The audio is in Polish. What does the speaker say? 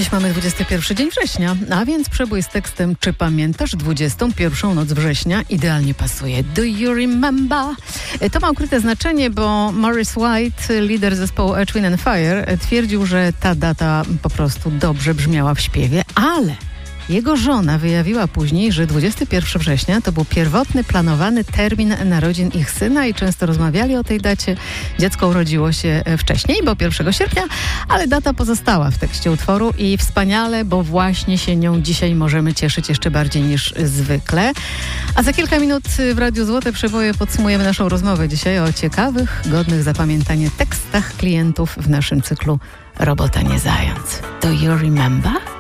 Dziś mamy 21 dzień września, a więc przebój z tekstem "Czy pamiętasz 21 noc września?" idealnie pasuje. Do you remember? To ma ukryte znaczenie, bo Maurice White, lider zespołu Earth, Wind & Fire, twierdził, że ta data po prostu dobrze brzmiała w śpiewie, ale jego żona wyjawiła później, że 21 września to był pierwotny, planowany termin narodzin ich syna i często rozmawiali o tej dacie. Dziecko urodziło się wcześniej, bo 1 sierpnia, ale data pozostała w tekście utworu i wspaniale, bo właśnie się nią dzisiaj możemy cieszyć jeszcze bardziej niż zwykle. A za kilka minut w Radiu Złote Przeboje podsumujemy naszą rozmowę dzisiaj o ciekawych, godnych zapamiętania tekstach klientów w naszym cyklu Robota nie zając. Do you remember?